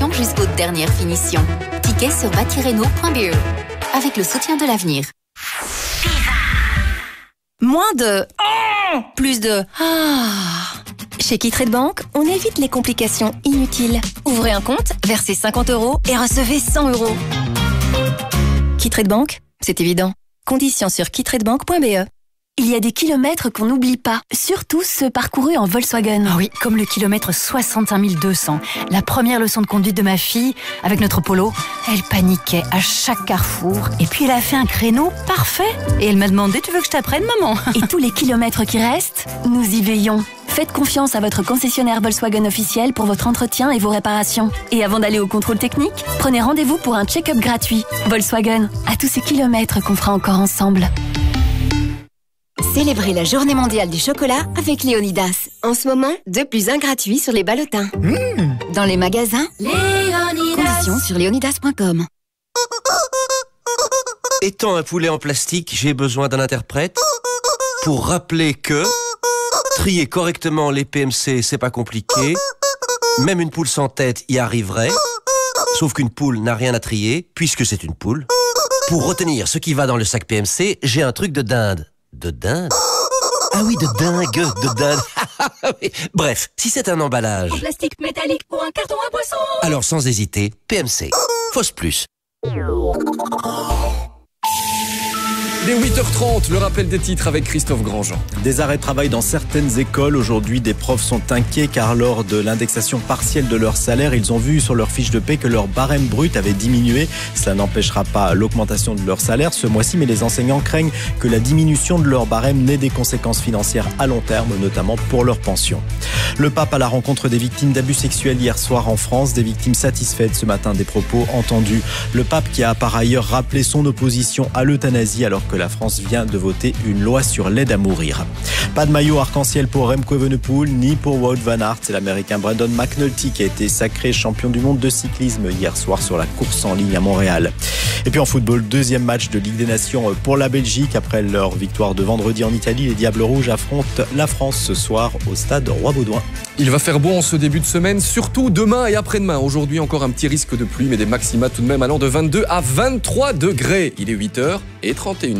rénovation jusqu'aux dernières finitions. Tickets sur batirenault.be. Avec le soutien de l'avenir. Moins de... Plus de... Chez Quitrade Bank, on évite les complications inutiles. Ouvrez un compte, versez 50 € et recevez 100 €. Quitrade Bank, c'est évident. Conditions sur quitradebank.be. Il y a des kilomètres qu'on n'oublie pas, surtout ceux parcourus en Volkswagen. Oui, comme le kilomètre 65 200. La première leçon de conduite de ma fille, avec notre Polo, elle paniquait à chaque carrefour. Et puis elle a fait un créneau parfait. Et elle m'a demandé, tu veux que je t'apprenne, maman? Et tous les kilomètres qui restent, nous y veillons. Faites confiance à votre concessionnaire Volkswagen officiel pour votre entretien et vos réparations. Et avant d'aller au contrôle technique, prenez rendez-vous pour un check-up gratuit. Volkswagen, à tous ces kilomètres qu'on fera encore ensemble. Célébrez la journée mondiale du chocolat avec Léonidas. En ce moment, 2+1 gratuit sur les ballotins. Dans les magasins, Léonidas. Conditions sur léonidas.com. Étant un poulet en plastique, j'ai besoin d'un interprète pour rappeler que trier correctement les PMC, c'est pas compliqué. Même une poule sans tête y arriverait. Sauf qu'une poule n'a rien à trier, puisque c'est une poule. Pour retenir ce qui va dans le sac PMC, j'ai un truc de dinde. De dinde? Ah oui, de dingue, de dinde. Bref, si c'est un emballage En plastique métallique ou un carton à boisson, alors sans hésiter, PMC. Fausse plus. Dès 8h30, le rappel des titres avec Christophe Grandjean. Des arrêts de travail dans certaines écoles. Aujourd'hui, des profs sont inquiets car lors de l'indexation partielle de leur salaire, ils ont vu sur leur fiche de paie que leur barème brut avait diminué. Cela n'empêchera pas l'augmentation de leur salaire ce mois-ci, mais les enseignants craignent que la diminution de leur barème n'ait des conséquences financières à long terme, notamment pour leur pension. Le pape à la rencontre des victimes d'abus sexuels hier soir en France, des victimes satisfaites ce matin des propos entendus. Le pape qui a par ailleurs rappelé son opposition à l'euthanasie alors que la France vient de voter une loi sur l'aide à mourir. Pas de maillot arc-en-ciel pour Remco Evenepoel ni pour Wout van Aert. C'est l'Américain Brandon McNulty qui a été sacré champion du monde de cyclisme hier soir sur la course en ligne à Montréal. Et puis en football, deuxième match de Ligue des Nations pour la Belgique. Après leur victoire de vendredi en Italie, les Diables Rouges affrontent la France ce soir au stade Roi-Baudouin. Il va faire bon en ce début de semaine, surtout demain et après-demain. Aujourd'hui, encore un petit risque de pluie, mais des maxima tout de même allant de 22 à 23 degrés. Il est 8h31.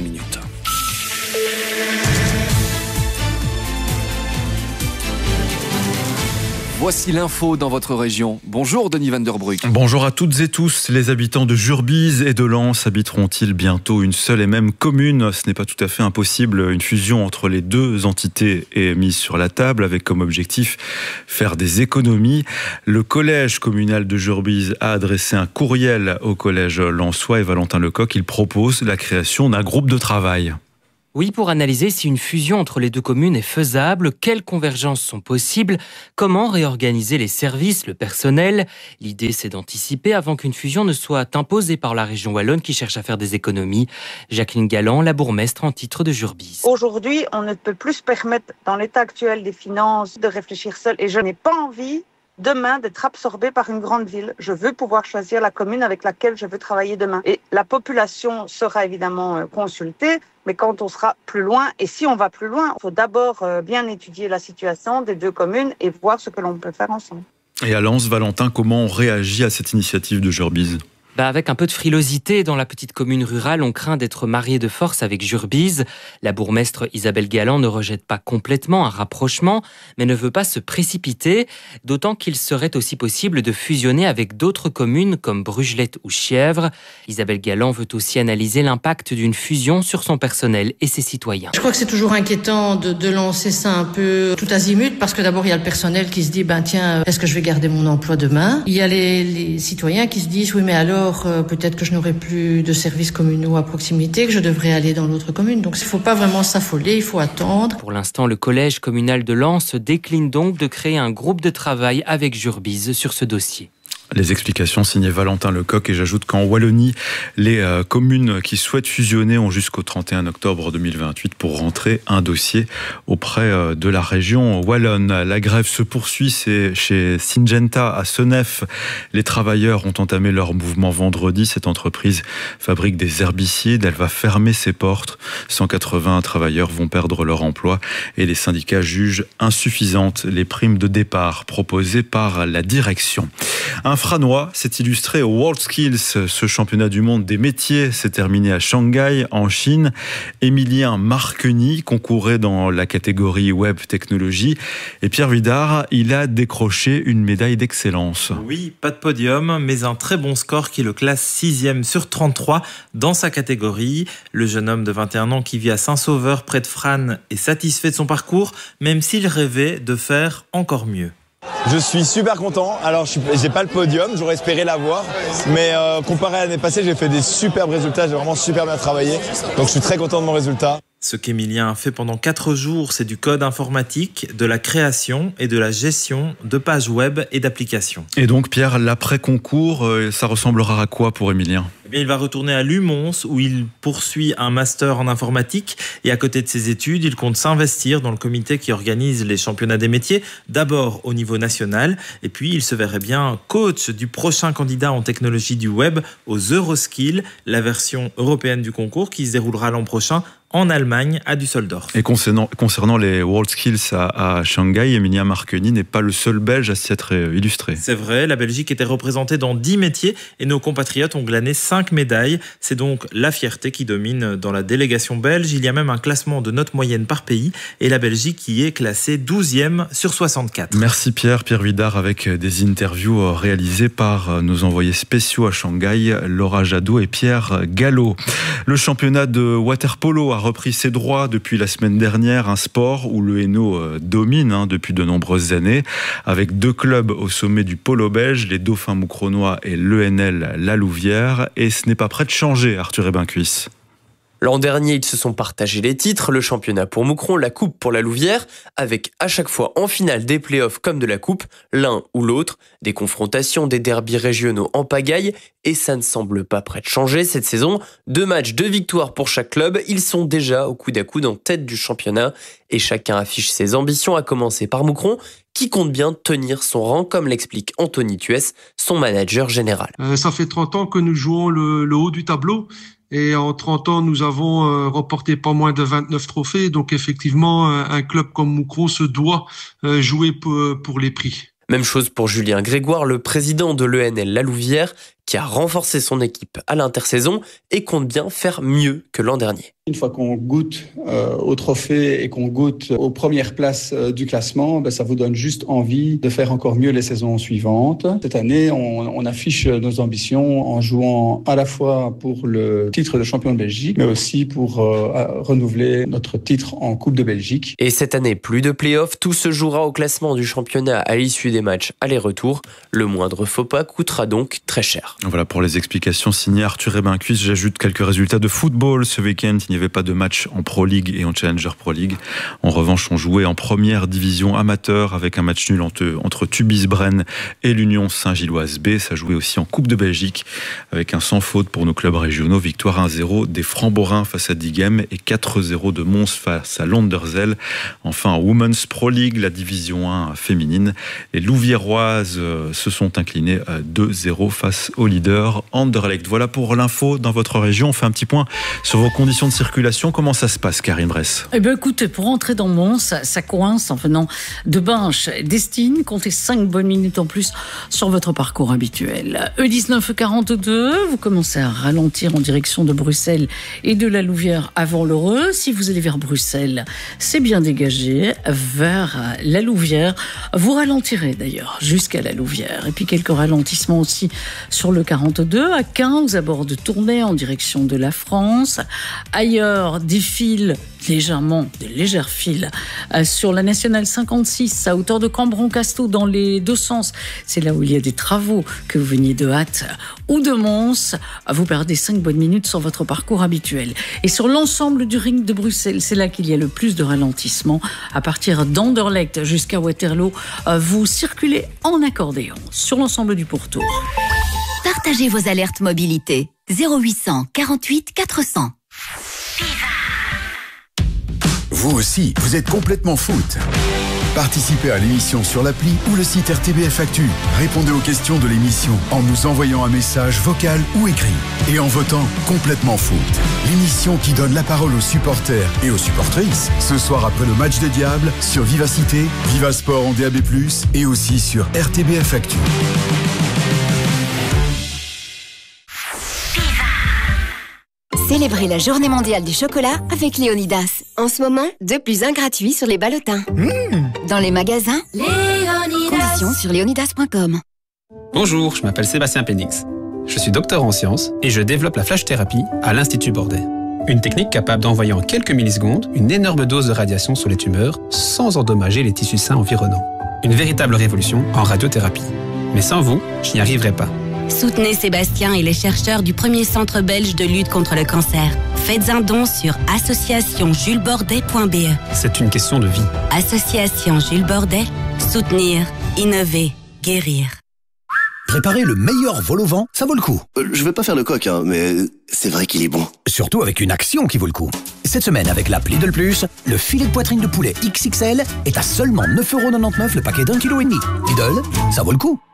Voici l'info dans votre région. Bonjour Denis Van der Broek. Bonjour à toutes et tous. Les habitants de Jurbise et de Lens habiteront-ils bientôt une seule et même commune? Ce n'est pas tout à fait impossible. Une fusion entre les deux entités est mise sur la table avec comme objectif faire des économies. Le collège communal de Jurbise a adressé un courriel au collège lensois et Valentin Lecoq. Il propose la création d'un groupe de travail. Oui, pour analyser si une fusion entre les deux communes est faisable, quelles convergences sont possibles, comment réorganiser les services, le personnel. L'idée, c'est d'anticiper avant qu'une fusion ne soit imposée par la région wallonne qui cherche à faire des économies. Jacqueline Galland, la bourgmestre en titre de Jurbise. Aujourd'hui, on ne peut plus se permettre, dans l'état actuel des finances, de réfléchir seul. Et je n'ai pas envie demain d'être absorbé par une grande ville. Je veux pouvoir choisir la commune avec laquelle je veux travailler demain. Et la population sera évidemment consultée, mais quand on sera plus loin, et si on va plus loin, il faut d'abord bien étudier la situation des deux communes et voir ce que l'on peut faire ensemble. Et à Lens, Valentin, comment on réagit à cette initiative de Jurbise ? Avec un peu de frilosité, dans la petite commune rurale, on craint d'être marié de force avec Jurbise. La bourgmestre Isabelle Galland ne rejette pas complètement un rapprochement, mais ne veut pas se précipiter, d'autant qu'il serait aussi possible de fusionner avec d'autres communes comme Brugelette ou Chièvre. Isabelle Galland veut aussi analyser l'impact d'une fusion sur son personnel et ses citoyens. Je crois que c'est toujours inquiétant de lancer ça un peu tout azimut, parce que d'abord il y a le personnel qui se dit, tiens, est-ce que je vais garder mon emploi demain? Il y a les citoyens qui se disent, oui mais alors peut-être que je n'aurai plus de services communaux à proximité, que je devrais aller dans l'autre commune. Donc il ne faut pas vraiment s'affoler, il faut attendre. Pour l'instant, le collège communal de Lens décline donc de créer un groupe de travail avec Jurbise sur ce dossier. Les explications signées Valentin Lecoq, et j'ajoute qu'en Wallonie, les communes qui souhaitent fusionner ont jusqu'au 31 octobre 2028 pour rentrer un dossier auprès de la région wallonne. La grève se poursuit, c'est chez Syngenta à Senef. Les travailleurs ont entamé leur mouvement vendredi. Cette entreprise fabrique des herbicides, elle va fermer ses portes. 180 travailleurs vont perdre leur emploi et les syndicats jugent insuffisantes les primes de départ proposées par la direction. Un Franois s'est illustré au WorldSkills. Ce championnat du monde des métiers s'est terminé à Shanghai, en Chine. Émilien Marqueny concourait dans la catégorie Web Technologie. Et Pierre Vidard, il a décroché une médaille d'excellence. Oui, pas de podium, mais un très bon score qui le classe 6e sur 33 dans sa catégorie. Le jeune homme de 21 ans qui vit à Saint-Sauveur, près de Frasnes, est satisfait de son parcours, même s'il rêvait de faire encore mieux. Je suis super content. Alors, j'ai pas le podium, j'aurais espéré l'avoir. Mais comparé à l'année passée, j'ai fait des superbes résultats. J'ai vraiment super bien travaillé. Donc, je suis très content de mon résultat. Ce qu'Émilien a fait pendant 4 jours, c'est du code informatique, de la création et de la gestion de pages web et d'applications. Et donc, Pierre, l'après-concours, ça ressemblera à quoi pour Émilien ? Il va retourner à Lumons où il poursuit un master en informatique et à côté de ses études, il compte s'investir dans le comité qui organise les championnats des métiers, d'abord au niveau national et puis il se verrait bien coach du prochain candidat en technologie du web aux Euroskills, la version européenne du concours qui se déroulera l'an prochain en Allemagne, à Düsseldorf. Et concernant les WorldSkills à Shanghai, Émilien Marqueny n'est pas le seul Belge à s'y être illustré. C'est vrai, la Belgique était représentée dans 10 métiers et nos compatriotes ont glané 5 médailles. C'est donc la fierté qui domine dans la délégation belge. Il y a même un classement de notes moyennes par pays et la Belgique qui est classée 12e sur 64. Merci Pierre Vidard avec des interviews réalisées par nos envoyés spéciaux à Shanghai, Laura Jadot et Pierre Gallo. Le championnat de water-polo a repris ses droits depuis la semaine dernière, un sport où le Hainaut domine depuis de nombreuses années, avec 2 clubs au sommet du polo belge, les Dauphins Moucronois et l'ENL La Louvière, et ce n'est pas prêt de changer, Arthur Ebincuisse. L'an dernier, ils se sont partagés les titres, le championnat pour Moucron, la coupe pour la Louvière, avec à chaque fois en finale des playoffs comme de la coupe, l'un ou l'autre, des confrontations, des derbys régionaux en pagaille, et ça ne semble pas prêt de changer cette saison. 2 matchs, 2 victoires pour chaque club, ils sont déjà au coude à coude en tête du championnat, et chacun affiche ses ambitions, à commencer par Moucron, qui compte bien tenir son rang, comme l'explique Anthony Thuès, son manager général. Ça fait 30 ans que nous jouons le haut du tableau. Et en 30 ans, nous avons remporté pas moins de 29 trophées. Donc effectivement, un club comme Moucron se doit jouer pour les prix. Même chose pour Julien Grégoire, le président de l'ENL La Louvière, qui a renforcé son équipe à l'intersaison et compte bien faire mieux que l'an dernier. Une fois qu'on goûte au trophée et qu'on goûte aux premières places du classement, ça vous donne juste envie de faire encore mieux les saisons suivantes. Cette année, on affiche nos ambitions en jouant à la fois pour le titre de champion de Belgique, mais aussi pour renouveler notre titre en Coupe de Belgique. Et cette année, plus de play-off, tout se jouera au classement du championnat à l'issue des matchs aller-retour. Le moindre faux pas coûtera donc très cher. Voilà pour les explications signées Arthur Ebincuisse. J'ajoute quelques résultats de football ce week-end. Il n'y avait pas de match en Pro League et en Challenger Pro League. En revanche, on jouait en première division amateur avec un match nul entre Tubize-Brennes et l'Union Saint-Gilloise B. Ça jouait aussi en Coupe de Belgique avec un sans faute pour nos clubs régionaux. Victoire 1-0 des Francs-Borins face à Diegem et 4-0 de Mons face à Londerzeel. Enfin, en Women's Pro League, la division 1 féminine, les Louviéroises se sont inclinées 2-0 face au leader Anderlecht. Voilà pour l'info dans votre région. On fait un petit point sur vos conditions de circulation. Comment ça se passe, Karine Bress ? Eh bien, écoutez, pour rentrer dans Mons, ça coince en venant de Binche. Destine, comptez 5 bonnes minutes en plus sur votre parcours habituel. E19 42, vous commencez à ralentir en direction de Bruxelles et de la Louvière avant l'Heureux. Si vous allez vers Bruxelles, c'est bien dégagé. Vers la Louvière, vous ralentirez d'ailleurs jusqu'à la Louvière. Et puis quelques ralentissements aussi sur le 42 à 15, à bord de Tournai en direction de la France. Ailleurs, des files légères files sur la nationale 56 à hauteur de Cambron-Casteau dans les 2 sens. C'est là où il y a des travaux, que vous veniez de Hâte ou de Mons. Vous perdez 5 bonnes minutes sur votre parcours habituel. Et sur l'ensemble du ring de Bruxelles, c'est là qu'il y a le plus de ralentissement. À partir d'Anderlecht jusqu'à Waterloo, vous circulez en accordéon sur l'ensemble du pourtour. Partagez vos alertes mobilité. 0800 48 400. Vous aussi, vous êtes complètement foot. Participez à l'émission sur l'appli ou le site RTBF Actu. Répondez aux questions de l'émission en nous envoyant un message vocal ou écrit. Et en votant complètement foot. L'émission qui donne la parole aux supporters et aux supportrices. Ce soir après le match des Diables sur Vivacité, Viva Sport en DAB+, et aussi sur RTBF Actu. Célébrez la journée mondiale du chocolat avec Léonidas. En ce moment, 2+1 gratuit sur les ballotins. Dans les magasins, Léonidas. Conditions sur léonidas.com. Bonjour, je m'appelle Sébastien Pénix. Je suis docteur en sciences et je développe la flash-thérapie à l'Institut Bordet. Une technique capable d'envoyer en quelques millisecondes une énorme dose de radiation sur les tumeurs sans endommager les tissus sains environnants. Une véritable révolution en radiothérapie. Mais sans vous, je n'y arriverai pas. Soutenez Sébastien et les chercheurs du premier centre belge de lutte contre le cancer. Faites un don sur associationjulesbordet.be. C'est une question de vie. Association Jules Bordet, soutenir, innover, guérir. Préparer le meilleur vol au vent, ça vaut le coup. Je vais pas faire le coq, mais c'est vrai qu'il est bon. Surtout avec une action qui vaut le coup. Cette semaine, avec l'app Lidl Plus, le filet de poitrine de poulet XXL est à seulement 9,99€ le paquet d'1,5 kg. Lidl, ça vaut le coup.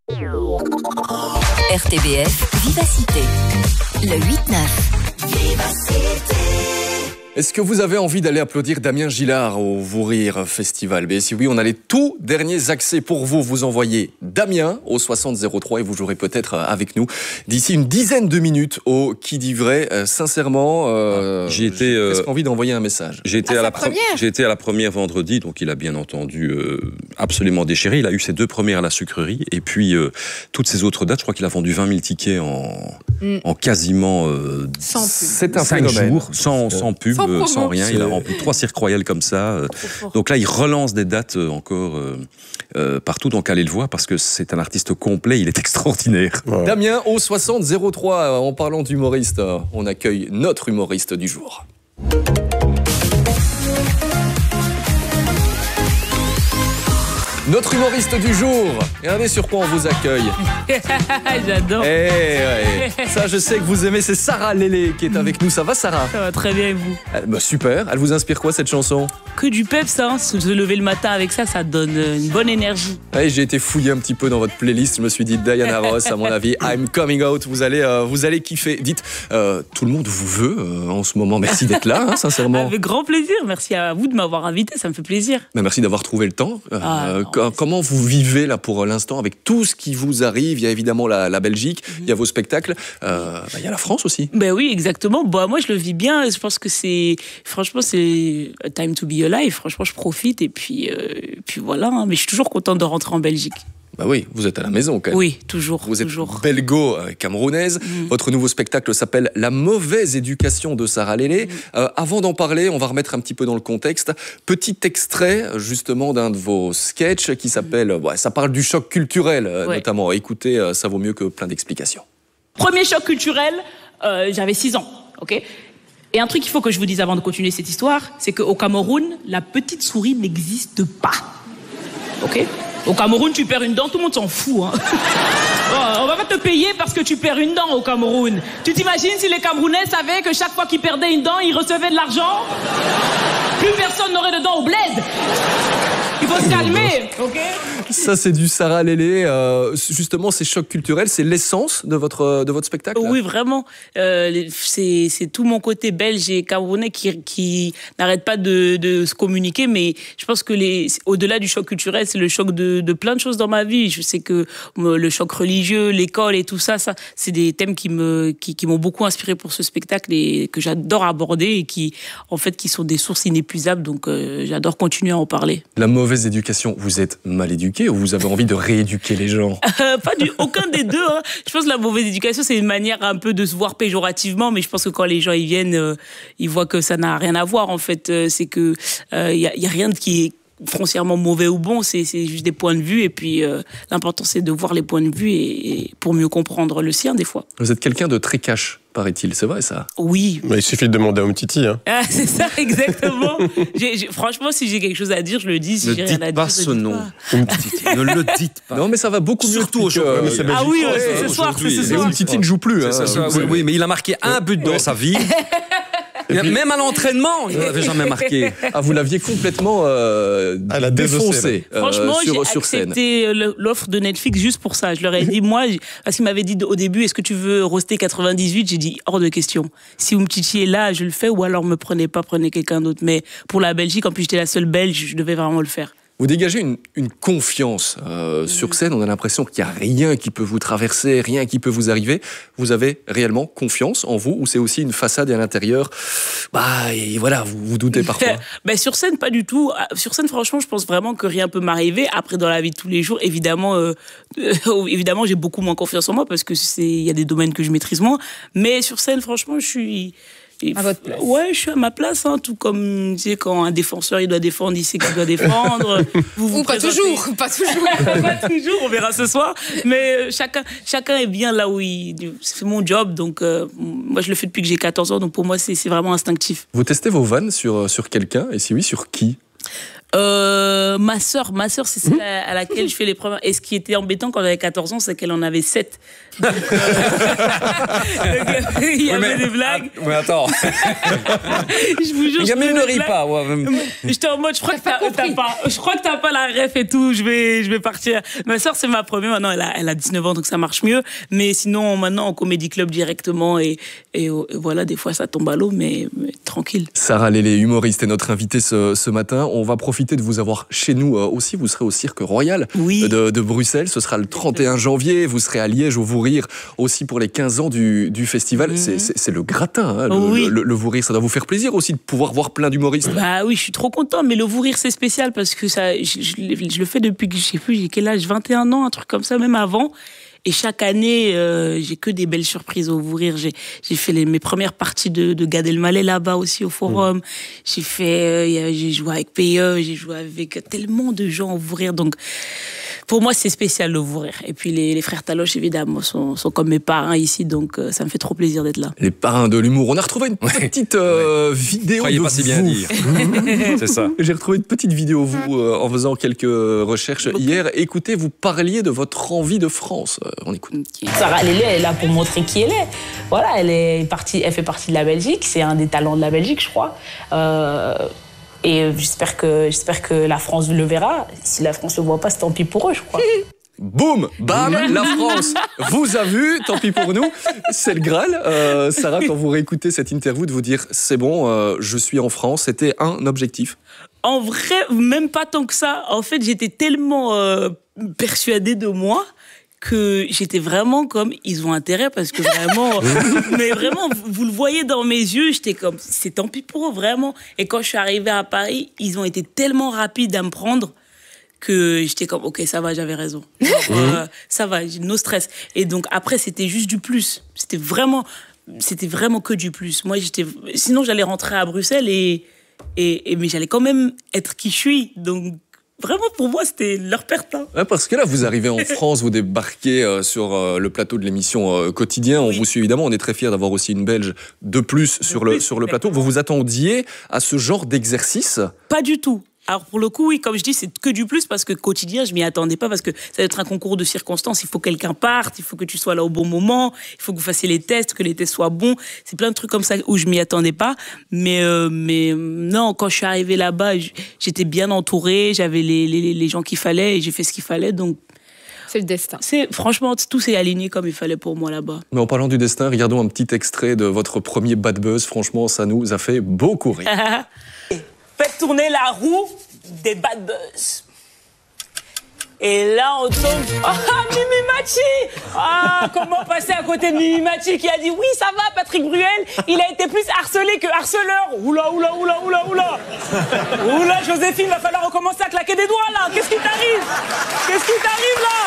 RTBF Vivacité. Le 8-9. Vivacité. Est-ce que vous avez envie d'aller applaudir Damien Gillard au Vous Rire Festival? Mais si oui, on a les tout derniers accès pour vous. Vous envoyez Damien au 6003 et vous jouerez peut-être avec nous d'ici une dizaine de minutes au Qui dit vrai. Sincèrement, j'ai presque envie d'envoyer un message. J'ai été à la première vendredi, donc il a bien entendu absolument déchiré. Il a eu ses 2 premières à la sucrerie et puis toutes ses autres dates. Je crois qu'il a vendu 20 000 tickets en quasiment 5 jours, sans pub. Sans rien, il a rempli 3 cirques royales comme ça. Donc là, il relance des dates encore partout. Donc allez le voir parce que c'est un artiste complet, il est extraordinaire. Ouais. Damien au 6003. En parlant d'humoriste, on accueille notre humoriste du jour. Notre humoriste du jour. Regardez sur quoi on vous accueille. J'adore. Ça, je sais que vous aimez. C'est Sarah Lélé qui est avec nous. Ça va, Sarah? Ça va très bien, et vous? Super. Elle vous inspire quoi, cette chanson? Que du peps, hein. Se lever le matin avec ça, ça donne une bonne énergie. J'ai été fouillé un petit peu dans votre playlist. Je me suis dit, Diana Ross, à mon avis, I'm coming out. Vous allez kiffer. Dites, tout le monde vous veut en ce moment. Merci d'être là, hein, sincèrement. Avec grand plaisir. Merci à vous de m'avoir invité. Ça me fait plaisir. Merci d'avoir trouvé le temps. Comment vous vivez là pour l'instant avec tout ce qui vous arrive? Il y a évidemment la Belgique, il y a vos spectacles, il y a la France aussi. Ben oui, exactement. Moi, je le vis bien. Je pense que c'est a time to be alive. Franchement, je profite et puis voilà. Hein. Mais je suis toujours contente de rentrer en Belgique. Bah oui, vous êtes à la maison quand même. Oui, toujours. Vous êtes belgo-camerounaise. Votre nouveau spectacle s'appelle La mauvaise éducation de Sarah Lélé. Avant d'en parler, on va remettre un petit peu dans le contexte. Petit extrait justement d'un de vos sketchs qui s'appelle... ça parle du choc culturel notamment. Écoutez, ça vaut mieux que plein d'explications. Premier choc culturel, j'avais 6 ans, ok ? Et un truc qu'il faut que je vous dise avant de continuer cette histoire, c'est qu'au Cameroun, la petite souris n'existe pas. Ok ? Au Cameroun, tu perds une dent, tout le monde s'en fout. Hein. On va pas te payer parce que tu perds une dent au Cameroun. Tu t'imagines si les Camerounais savaient que chaque fois qu'ils perdaient une dent, ils recevaient de l'argent? Plus personne n'aurait de dents au bled. Il faut se calmer, ok? Ça, c'est du Sarah Lélé. Justement, ces chocs culturels, c'est l'essence de votre spectacle? Oui, vraiment. C'est tout mon côté belge et camerounais qui n'arrête pas de se communiquer. Mais je pense que au-delà du choc culturel, c'est le choc de plein de choses dans ma vie. Je sais que le choc religieux, l'école et tout ça, c'est des thèmes qui m'ont beaucoup inspiré pour ce spectacle et que j'adore aborder et qui sont des sources inépuisables. Donc, j'adore continuer à en parler. La mauvaise éducation, vous êtes mal éduqué ou vous avez envie de rééduquer les gens? Aucun des deux. Hein. Je pense que la mauvaise éducation, c'est une manière un peu de se voir péjorativement, mais je pense que quand les gens y viennent, ils voient que ça n'a rien à voir. En fait, c'est que y a rien qui est foncièrement mauvais ou bon, c'est juste des points de vue et puis l'important c'est de voir les points de vue et pour mieux comprendre le sien des fois. Vous êtes quelqu'un de très cash, paraît-il, c'est vrai ça? Oui. Il suffit de demander à Umtiti. Hein. Ah, c'est ça, exactement. Franchement, si j'ai quelque chose à dire, je le dis. Si j'ai rien à dire, ne dites pas ce nom. Ne le dites pas. Non, mais ça va beaucoup mieux. Surtout aujourd'hui. Ah oui, c'est ce soir. Umtiti ne joue plus. Oui, mais il a marqué un but dans sa vie. Même à l'entraînement, il n'avait jamais marqué. Ah, vous l'aviez complètement défoncé Franchement, sur scène. J'ai accepté l'offre de Netflix juste pour ça. Je leur ai dit, moi, parce qu'ils m'avaient dit au début, est-ce que tu veux roaster 98? J'ai dit, hors de question. Si Umtiti est là, je le fais, ou alors me prenez pas, prenez quelqu'un d'autre. Mais pour la Belgique, en plus j'étais la seule Belge, je devais vraiment le faire. Vous dégagez une confiance sur scène. On a l'impression qu'il n'y a rien qui peut vous traverser, rien qui peut vous arriver. Vous avez réellement confiance en vous ou c'est aussi une façade et à l'intérieur, et voilà, vous doutez parfois? Sur scène, pas du tout. Sur scène, franchement, je pense vraiment que rien peut m'arriver. Après, dans la vie de tous les jours, évidemment, j'ai beaucoup moins confiance en moi parce que il y a des domaines que je maîtrise moins. Mais sur scène, franchement, je suis à votre place. Ouais, je suis à ma place, tout comme quand un défenseur il doit défendre, il sait qu'il doit défendre. Ou pas toujours, pas toujours. Pas toujours, on verra ce soir. Mais chacun est bien là où c'est mon job, donc moi je le fais depuis que j'ai 14 ans, donc pour moi c'est vraiment instinctif. Vous testez vos vannes sur quelqu'un, et si oui, sur qui? Ma sœur, c'est celle à laquelle je fais les premières. Et ce qui était embêtant quand j'avais 14 ans, c'est qu'elle en avait 7. Donc, il y avait des blagues. Mais attends. Je vous jure, il ne rit pas. J'étais en mode, je crois que t'as pas la ref et tout. Je vais partir. Ma sœur, c'est ma première. Maintenant, elle a 19 ans, donc ça marche mieux. Mais sinon, maintenant, en comédie club directement. Et voilà, des fois, ça tombe à l'eau, mais tranquille. Sarah Lélé, humoriste, est notre invitée ce matin. On va profiter de vous avoir chez nous aussi. Vous serez au Cirque Royal de Bruxelles. Ce sera le 31 janvier. Vous serez à Liège au Vous Rire aussi pour les 15 ans du festival. C'est le gratin, le Vous Rire. Ça doit vous faire plaisir aussi de pouvoir voir plein d'humoristes. Oui, je suis trop content. Mais le Vous Rire, c'est spécial parce que je le fais depuis que j'ai quel âge, 21 ans, un truc comme ça, même avant. Et chaque année, j'ai que des belles surprises au Vous Rire. J'ai fait mes premières parties de Gad Elmaleh là-bas aussi au Forum. J'ai joué avec PE, j'ai joué avec tellement de gens au Vous Rire. Donc, pour moi, c'est spécial le Vous Rire. Et puis les frères Taloche, évidemment, sont comme mes parrains ici. Donc, ça me fait trop plaisir d'être là. Les parrains de l'humour. On a retrouvé une petite vidéo. Croyez de pas si bien dire. C'est ça. J'ai retrouvé une petite vidéo, en faisant quelques recherches hier. Écoutez, vous parliez de votre envie de France. On écoute. Sarah Lélé, elle est là pour montrer qui elle est. Voilà, elle fait partie de la Belgique. C'est un des talents de la Belgique, je crois. Et j'espère que la France le verra. Si la France le voit pas, c'est tant pis pour eux, je crois. Boum, bam, la France vous a vu, tant pis pour nous. C'est le Graal. Sarah, quand vous réécoutez cette interview, de vous dire c'est bon, je suis en France, c'était un objectif? En vrai, même pas tant que ça. En fait, j'étais tellement persuadée de moi que j'étais vraiment comme, ils ont intérêt parce que vraiment, mais vraiment, vous le voyez dans mes yeux, j'étais comme, c'est tant pis pour eux, vraiment. Et quand je suis arrivée à Paris, ils ont été tellement rapides à me prendre que j'étais comme, ok, ça va, j'avais raison. Ça va, no stress. Et donc après, c'était juste du plus. C'était vraiment que du plus. Moi, sinon, j'allais rentrer à Bruxelles mais j'allais quand même être qui je suis. Donc, vraiment, pour moi, c'était leur perte. Parce que là, vous arrivez en France, vous débarquez sur le plateau de l'émission Quotidien. On vous suit évidemment. On est très fiers d'avoir aussi une Belge de plus sur le plateau. Vous vous attendiez à ce genre d'exercice? Pas du tout. Alors pour le coup, oui, comme je dis, c'est que du plus parce que Quotidien, je m'y attendais pas parce que ça va être un concours de circonstances. Il faut que quelqu'un parte, il faut que tu sois là au bon moment, il faut que vous fassiez les tests, que les tests soient bons. C'est plein de trucs comme ça où je m'y attendais pas. Mais non, quand je suis arrivée là-bas, j'étais bien entourée, j'avais les gens qu'il fallait et j'ai fait ce qu'il fallait. Donc c'est le destin. Franchement, tout s'est aligné comme il fallait pour moi là-bas. Mais en parlant du destin, regardons un petit extrait de votre premier Bad Buzz. Franchement, ça nous a fait beaucoup rire. Faites tourner la roue des Bad Buzz. Et là, on tombe... Ah, Mimi Mati! Comment passer à côté de Mimi Mati qui a dit « Oui, ça va, Patrick Bruel, il a été plus harcelé que harceleur. » Oula, Joséphine, va falloir recommencer à claquer des doigts, là. Qu'est-ce qui t'arrive, là?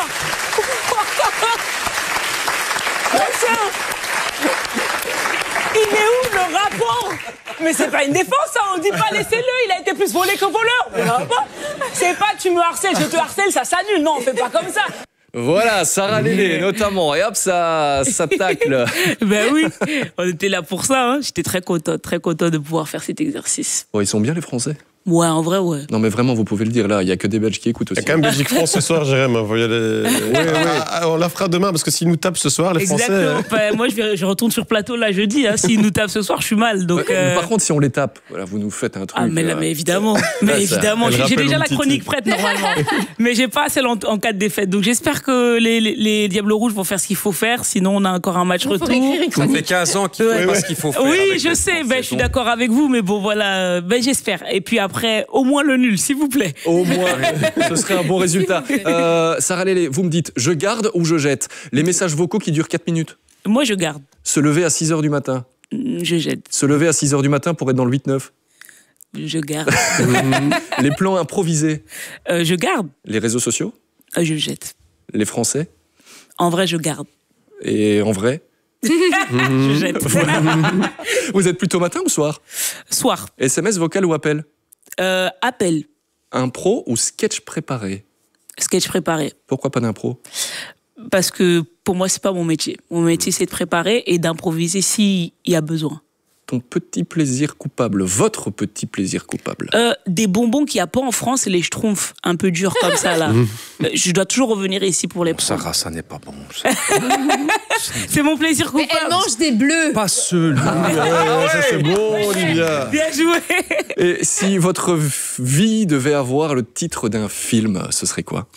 Il est où le rapport? Mais c'est pas une défense, ça, on dit pas laissez-le, il a été plus volé que voleur. C'est pas tu me harcèles, je te harcèle, ça s'annule. Non, on fait pas comme ça. Voilà, Sarah Lélé notamment, et hop, ça tacle. Ben oui, on était là pour ça, hein. J'étais très content de pouvoir faire cet exercice. Ils sont bien les Français? Ouais, en vrai, ouais. Non, mais vraiment, vous pouvez le dire, là, il n'y a que des Belges qui écoutent aussi. Il y a quand même Belgique-France ce soir, Jérém. On la fera demain, parce que s'ils nous tapent ce soir, les Exactement. Français... Moi, je retourne sur plateau là jeudi. S'ils nous tapent ce soir, je suis mal. Donc, Par contre, si on les tape, voilà, vous nous faites un truc... Ah, mais évidemment. J'ai déjà la chronique prête, normalement. Mais j'ai pas celle en cas de défaite. Donc, j'espère que les Diables Rouges vont faire ce qu'il faut faire. Sinon, on a encore un match retour. Ça fait 15 ans qu'il faut pas ce qu'il faut faire. Oui, je sais. Je suis d'accord avec vous. Mais bon, voilà. J'espère. Et puis après, après au moins le nul, s'il vous plaît. Au moins, ce serait un bon résultat. Sarah Lélé, vous me dites, je garde ou je jette? Les messages vocaux qui durent 4 minutes. Moi, je garde. Se lever à 6h du matin. Je jette. Se lever à 6h du matin pour être dans le 8-9. Je garde. Les plans improvisés. Je garde. Les réseaux sociaux. Je jette. Les Français. En vrai, je garde. Et en vrai. Je jette. Voilà. Vous êtes plutôt matin ou soir? Soir. SMS, vocal ou appel? Appel. Impro ou sketch préparé? Sketch préparé. Pourquoi pas d'impro? Parce que pour moi, c'est pas mon métier. Mon métier, c'est de préparer et d'improviser s'il y a besoin. Ton petit plaisir coupable, votre petit plaisir coupable? Des bonbons qu'il n'y a pas en France, et les schtroumpfs, un peu durs comme ça, là. Je dois toujours revenir ici pour les prendre. Sarah, ça n'est pas bon. C'est mon plaisir coupable. Mais elle mange des bleus. Pas celui-là. Ça c'est bon, Olivia. Bien joué. Et si votre vie devait avoir le titre d'un film, ce serait quoi?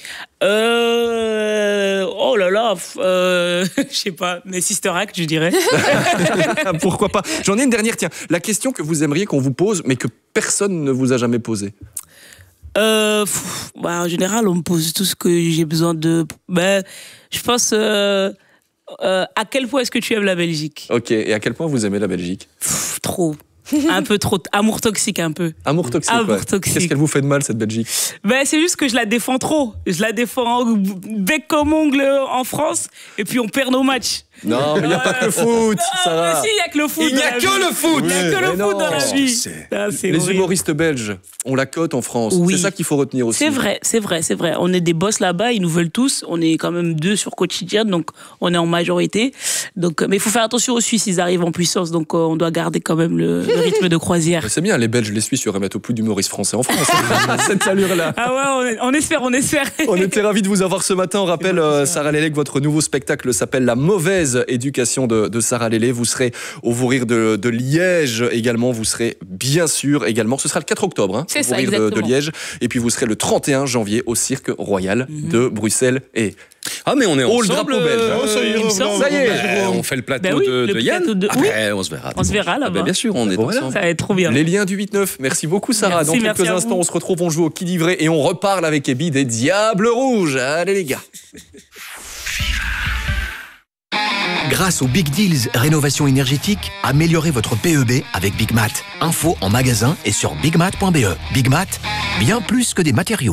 Oh là là, je sais pas, mes Sister Act, je dirais. Pourquoi pas? J'en ai une dernière, tiens. La question que vous aimeriez qu'on vous pose, mais que personne ne vous a jamais posée. En général, on me pose tout ce que j'ai besoin de. Je pense. À quel point est-ce que tu aimes la Belgique? Ok, et à quel point vous aimez la Belgique? Trop. Un peu trop. Amour toxique, un peu. Amour toxique. Amour toxique. Qu'est-ce qu'elle vous fait de mal, cette Belgique? C'est juste que je la défends trop. Je la défends bec comme ongle en France, et puis on perd nos matchs. Non, mais il n'y a pas que le foot, Sarah. Si, il n'y a que le foot. Il n'y a que le foot. Il n'y a que le foot dans la vie. Les humoristes belges, on la cote en France. Oui. C'est ça qu'il faut retenir aussi. C'est vrai. On est des boss là-bas, ils nous veulent tous. On est quand même 2 sur Quotidien, donc on est en majorité. Donc, mais il faut faire attention aux Suisses, ils arrivent en puissance, donc on doit garder quand même le rythme de croisière. C'est bien, les Belges, les Suisses, il y aurait bientôt plus d'humoristes français en France. Cette allure-là. Ah ouais, on espère. On était ravis de vous avoir ce matin. On rappelle, Sarah Lélé, que votre nouveau spectacle s'appelle La mauvaise éducation de Sarah Lélé. Vous serez au Vous Rire de Liège également. Vous serez bien sûr également. Ce sera le 4 octobre, C'est au ça, Vous Rire de Liège. Et puis vous serez le 31 janvier au Cirque Royal de Bruxelles. Et mais on est ensemble. le drapeau belge. Ça y est, on fait le plateau de Yann. Après, on se verra. On se verra là-bas. Bien sûr, on est ensemble. Ça va être trop bien. Les liens du 8-9. Merci beaucoup, Sarah. Merci, dans quelques instants, on se retrouve, on joue au qui livré et on reparle avec Ebi des Diables Rouges. Allez les gars. Grâce aux Big Deals Rénovation énergétique, améliorez votre PEB avec Big Mat. Info en magasin et sur bigmat.be. Big Mat, bien plus que des matériaux.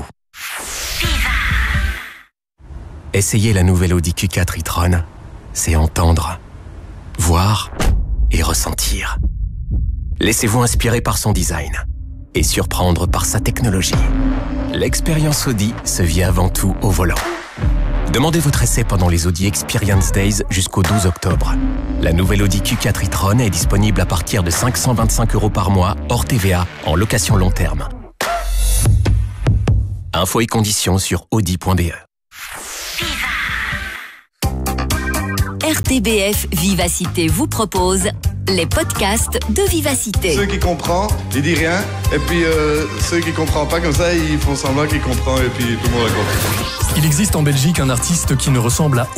Essayez la nouvelle Audi Q4 e-tron. C'est entendre, voir et ressentir. Laissez-vous inspirer par son design et surprendre par sa technologie. L'expérience Audi se vit avant tout au volant. Demandez votre essai pendant les Audi Experience Days jusqu'au 12 octobre. La nouvelle Audi Q4 e-tron est disponible à partir de 525 € par mois, hors TVA, en location long terme. Infos et conditions sur audi.be. RTBF Vivacité vous propose les podcasts de Vivacité. Ceux qui comprennent, ils disent rien. Et puis ceux qui ne comprennent pas comme ça, ils font semblant qu'ils comprennent et puis tout le monde a compris. Il existe en Belgique un artiste qui ne ressemble à